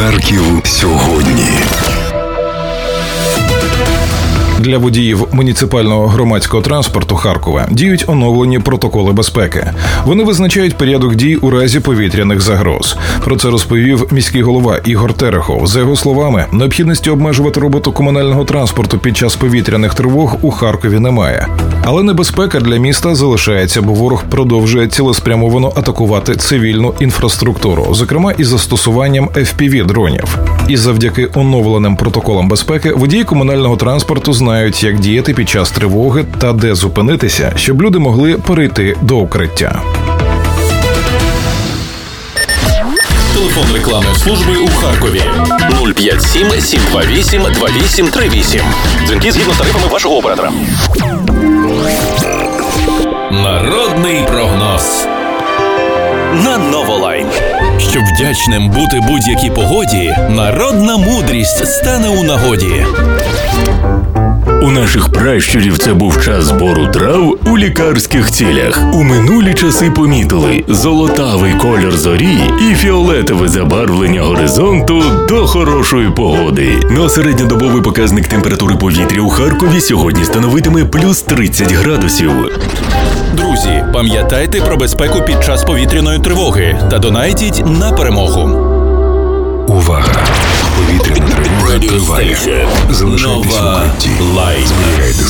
Харків сьогодні. Для водіїв муніципального громадського транспорту Харкова діють оновлені протоколи безпеки. Вони визначають порядок дій у разі повітряних загроз. Про це розповів міський голова Ігор Терехов. За його словами, необхідності обмежувати роботу комунального транспорту під час повітряних тривог у Харкові немає. Але небезпека для міста залишається, бо ворог продовжує цілеспрямовано атакувати цивільну інфраструктуру, зокрема із застосуванням FPV-дронів. І завдяки оновленим протоколам безпеки водії комунального транспорту знають, як діяти під час тривоги та де зупинитися, щоб люди могли перейти до укриття. Телефон рекламної служби у Харкові 057 728 2838. Дзвінки згідно з тарифами вашого оператора. Народний прогноз на Новолайн. Щоб вдячним бути будь-якій погоді, народна мудрість стане у нагоді. У наших пращурів це був час збору трав у лікарських цілях. У минулі часи помітили золотавий колір зорі і фіолетове забарвлення горизонту до хорошої погоди. Но середньодобовий показник температури повітря у Харкові сьогодні становитиме плюс 30 градусів. Друзі, пам'ятайте про безпеку під час повітряної тривоги та донайтіть на перемогу. Увага! Повітряна тривога триває. Залишайтесь в укритті. Зберігайте